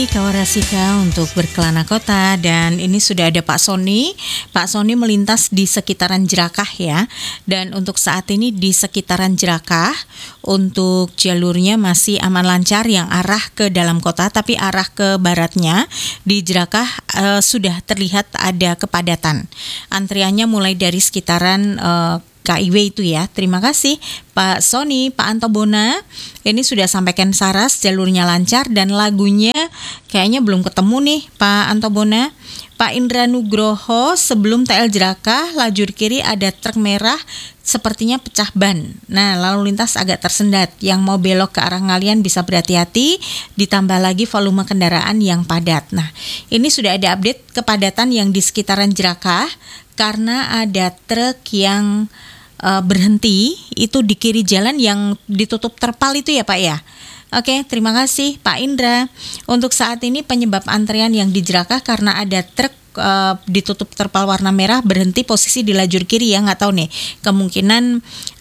Kawarasika untuk berkelana kota, dan ini sudah ada Pak Sony. Pak Sony melintas di sekitaran Jerakah ya. Dan untuk saat ini di sekitaran Jerakah untuk jalurnya masih aman lancar yang arah ke dalam kota, tapi arah ke baratnya di Jerakah sudah terlihat ada kepadatan. Antriannya mulai dari sekitaran KIW itu ya. Terima kasih Pak Sony. Pak Antobona ini sudah sampaikan Saras jalurnya lancar dan lagunya kayaknya belum ketemu nih Pak Antobona. Pak Indra Nugroho, sebelum TL Jerakah lajur kiri ada truk merah sepertinya pecah ban. Nah, lalu lintas agak tersendat. Yang mau belok ke arah Ngalian bisa berhati-hati, ditambah lagi volume kendaraan yang padat. Nah, ini sudah ada update kepadatan yang di sekitaran Jerakah karena ada truk yang berhenti itu di kiri jalan yang ditutup terpal itu ya Pak ya. Oke, terima kasih Pak Indra. Untuk saat ini penyebab antrian yang di Jerakah karena ada truk ditutup terpal warna merah berhenti posisi di lajur kiri ya, nggak tahu nih kemungkinan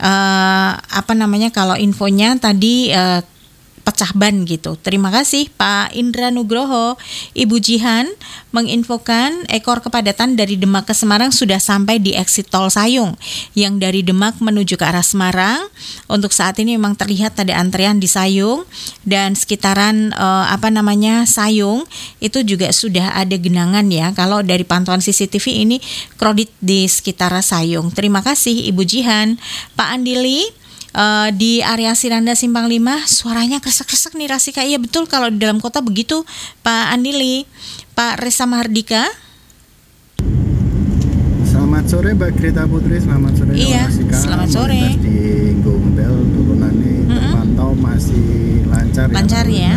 kalau infonya tadi pecah ban gitu. Terima kasih Pak Indra Nugroho. Ibu Jihan menginfokan ekor kepadatan dari Demak ke Semarang sudah sampai di exit tol Sayung. Yang dari Demak menuju ke arah Semarang untuk saat ini memang terlihat ada antrean di Sayung dan sekitaran Sayung itu juga sudah ada genangan ya. Kalau dari pantauan CCTV ini kredit di sekitar Sayung. Terima kasih Ibu Jihan. Pak Andili, di area Siranda Simpang 5 suaranya kresek-kresek nih Rasika. Iya betul, kalau di dalam kota begitu Pak Andili. Pak Resa Mahardika. Selamat sore Mbak Greta Putri, selamat sore. Iya, Rasika. selamat sore. Di Gombel turunannya terpantau masih lancar ya.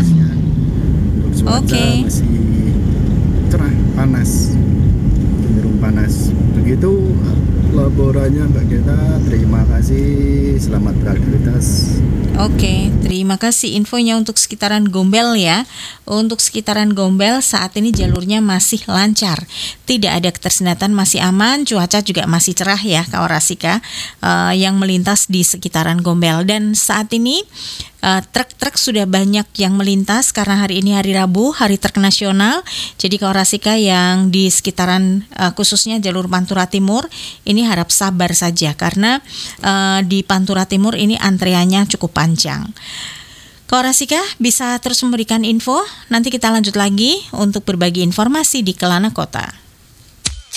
Oke. Masih cerah, panas, cenderung panas. Begitu laporannya Mbak Greta, terima kasih, selamat beraktivitas. Oke, terima kasih infonya untuk sekitaran Gombel ya. Untuk sekitaran Gombel saat ini jalurnya masih lancar, tidak ada ketersendatan, masih aman, cuaca juga masih cerah ya Kawarasika yang melintas di sekitaran Gombel. Dan saat ini truk-truk sudah banyak yang melintas karena hari ini hari Rabu, hari truk nasional. Jadi Kawarasika yang di sekitaran khususnya jalur Pantura Timur ini harap sabar saja karena di Pantura Timur ini antreannya cukup panjang. Kawarasika bisa terus memberikan info, nanti kita lanjut lagi untuk berbagi informasi di Kelana Kota.